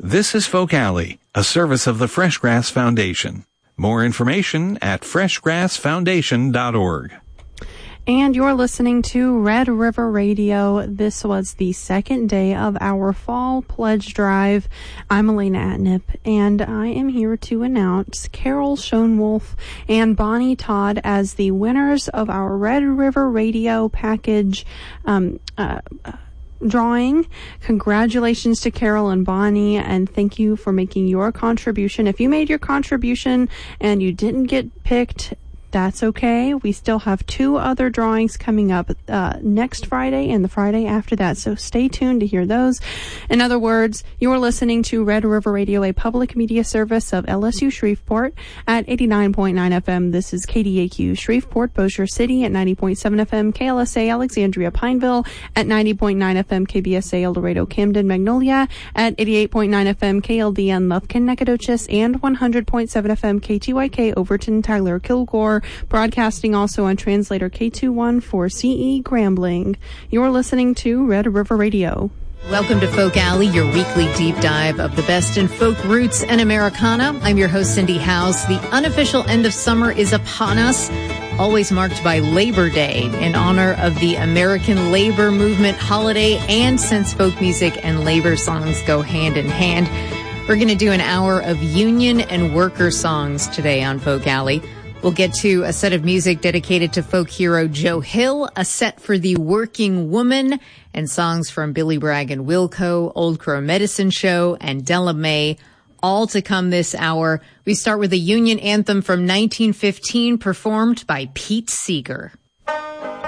This is Folk Alley, a service of the Fresh Grass Foundation. More information at freshgrassfoundation.org. And you're listening to Red River Radio. This was the second day of our fall pledge drive. I'm Elena Atnip, and I am here to announce Carol Schoenwolf and Bonnie Todd as the winners of our Red River Radio package drawing. Congratulations to Carol and Bonnie, and thank you for making your contribution. If you made your contribution and you didn't get picked, that's okay. We still have 2 other drawings coming up next Friday and the Friday after that, so stay tuned to hear those. In other words, you're listening to Red River Radio, a public media service of LSU Shreveport at 89.9 FM. This is KDAQ Shreveport, Bossier City at 90.7 FM, KLSA Alexandria Pineville at 90.9 FM, KBSA El Dorado Camden Magnolia at 88.9 FM, KLDN Lufkin Nacogdoches, and 100.7 FM, KTYK Overton Tyler Kilgore, broadcasting also on translator K21-4CE Grambling. You're listening to Red River Radio. Welcome to Folk Alley, your weekly deep dive of the best in folk roots and Americana. I'm your host, Cindy Howes. The unofficial end of summer is upon us, always marked by Labor Day in honor of the American labor movement holiday, and since folk music and labor songs go hand in hand, we're going to do an hour of union and worker songs today on Folk Alley. We'll get to a set of music dedicated to folk hero Joe Hill, a set for the working woman, and songs from Billy Bragg and Wilco, Old Crow Medicine Show, and Della Mae, all to come this hour. We start with a union anthem from 1915 performed by Pete Seeger.